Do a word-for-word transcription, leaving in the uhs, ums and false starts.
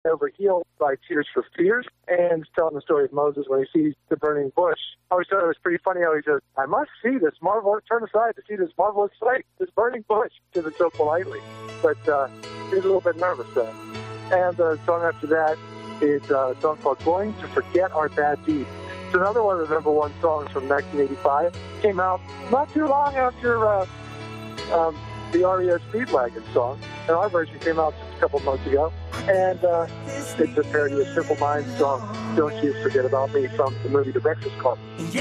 Over Heels by Tears for Fears, and telling the story of Moses when he sees the burning bush. I always thought it was pretty funny how he says, I must see this marvelous, turn aside to see this marvelous sight, this burning bush, says it so politely. But uh, he was a little bit nervous then. And the song after that is uh, a song called Going to Forget Our Bad Deeds. It's another one of the number one songs from nineteen eighty-five. Came out not too long after uh, um, the R E O Speedwagon song. And our version came out just a couple months ago. And uh, it's a parody of Simple Minds' song, Don't You Forget About Me, from the movie The Breakfast Club.